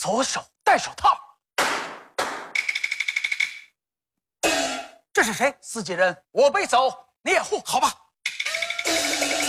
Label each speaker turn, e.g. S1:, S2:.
S1: 左手戴手套。这是谁？司机人，我背走，你掩护，好吧？